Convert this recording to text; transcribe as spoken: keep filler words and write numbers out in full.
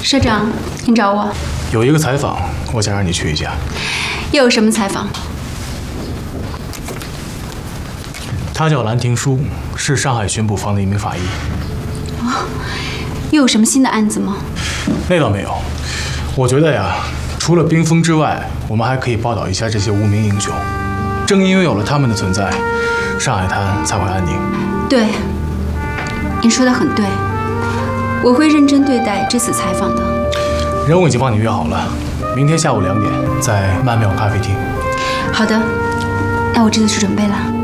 社长，您找我？ 有一个采访，我想让你去一下。 又有什么采访？ 他叫兰亭书，是上海巡捕房的一名法医。 哦，又有什么新的案子吗？ 那倒没有。我觉得呀，除了冰封之外，我们还可以报道一下这些无名英雄。正因为有了他们的存在，上海滩才会安宁。 对，您说的很对，我会认真对待这次采访的。 人我已经帮你约好了，明天下午两点在曼妙咖啡厅。 好的，那我这就去准备了。